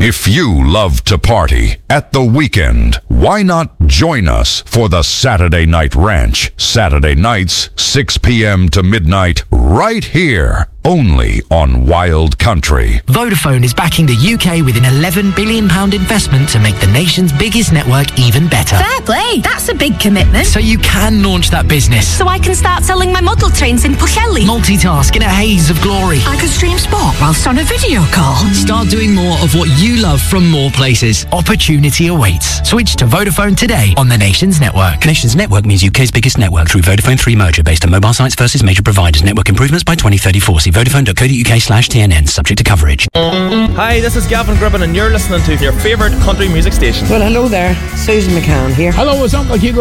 If you love to party at the weekend, why not join us for the Saturday Night Ranch? Saturday nights, 6 p.m. to midnight, right here. Only on Wild Country. Vodafone is backing the UK with an £11 billion investment to make the nation's biggest network even better. Fair play. That's a big commitment. So you can launch that business. So I can start selling my model trains in Pwllheli. Multitask in a haze of glory. I could stream sport whilst on a video call. Start doing more of what you love from more places. Opportunity awaits. Switch to Vodafone today on the Nations Network. Nations Network means UK's biggest network through Vodafone 3 merger based on mobile sites versus major providers. Network improvements by 2034. See Vodafone.co.uk/TNN, subject to coverage. Hi, this is Gavin Gribben and you're listening to your favourite country music station. Well, hello there. Susan McCann here. Hello, it's Uncle Hugo.